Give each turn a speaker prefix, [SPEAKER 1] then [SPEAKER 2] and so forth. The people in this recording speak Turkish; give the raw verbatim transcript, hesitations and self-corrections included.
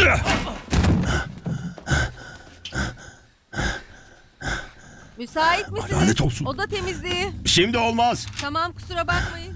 [SPEAKER 1] Müsait misiniz?
[SPEAKER 2] Lanet olsun.
[SPEAKER 1] Oda temizliği.
[SPEAKER 2] Şimdi olmaz.
[SPEAKER 1] Tamam, kusura bakmayın.